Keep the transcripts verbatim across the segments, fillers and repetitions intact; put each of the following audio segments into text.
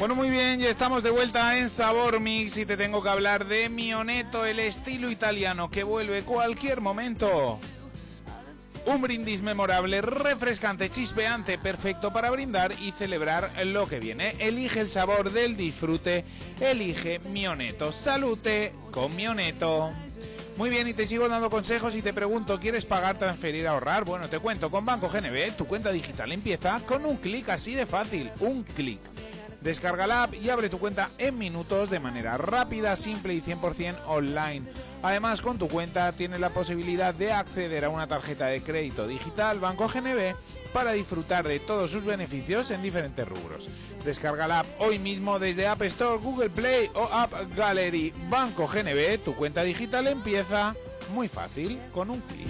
Bueno, muy bien, ya estamos de vuelta en Sabor Mix y te tengo que hablar de Mioneto, el estilo italiano que vuelve cualquier momento. Un brindis memorable, refrescante, chispeante, perfecto para brindar y celebrar lo que viene. Elige el sabor del disfrute, elige Mioneto. Salute con Mioneto. Muy bien, y te sigo dando consejos y te pregunto, ¿quieres pagar, transferir, ahorrar? Bueno, te cuento, con Banco G N B, tu cuenta digital empieza con un clic, así de fácil, un clic. Descarga la app y abre tu cuenta en minutos de manera rápida, simple y cien por ciento online. Además, con tu cuenta tienes la posibilidad de acceder a una tarjeta de crédito digital Banco G N B para disfrutar de todos sus beneficios en diferentes rubros. Descarga la app hoy mismo desde App Store, Google Play o App Gallery. Banco G N B, tu cuenta digital empieza muy fácil, con un clic.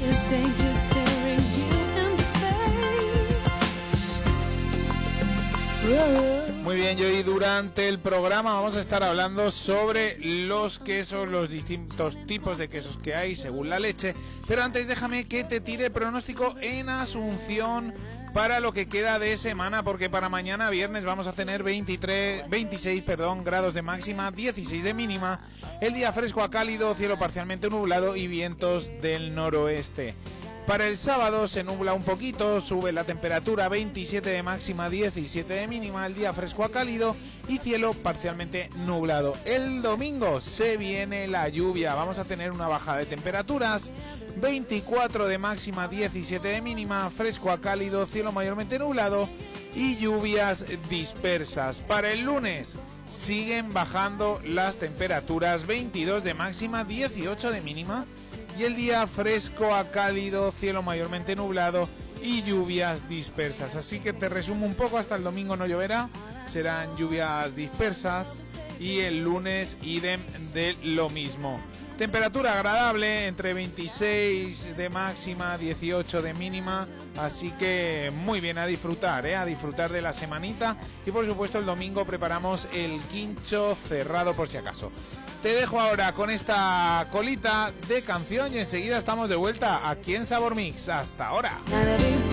Muy bien, y hoy durante el programa vamos a estar hablando sobre los quesos, los distintos tipos de quesos que hay según la leche. Pero antes déjame que te tire pronóstico en Asunción para lo que queda de semana, porque para mañana viernes vamos a tener veintitrés, veintiséis perdón, grados de máxima, dieciséis de mínima, el día fresco a cálido, cielo parcialmente nublado y vientos del noroeste. Para el sábado se nubla un poquito, sube la temperatura, veintisiete de máxima, diecisiete de mínima, el día fresco a cálido y cielo parcialmente nublado. El domingo se viene la lluvia, vamos a tener una bajada de temperaturas, veinticuatro de máxima, diecisiete de mínima, fresco a cálido, cielo mayormente nublado y lluvias dispersas. Para el lunes siguen bajando las temperaturas, veintidós de máxima, dieciocho de mínima. Y el día fresco a cálido, cielo mayormente nublado y lluvias dispersas. Así que te resumo un poco, hasta el domingo no lloverá, serán lluvias dispersas y el lunes idem de lo mismo. Temperatura agradable, entre veintiséis de máxima, dieciocho de mínima, así que muy bien, a disfrutar, ¿eh? a disfrutar de la semanita. Y por supuesto el domingo preparamos el quincho cerrado por si acaso. Te dejo ahora con esta colita de canción y enseguida estamos de vuelta aquí en Sabor Mix. Hasta ahora.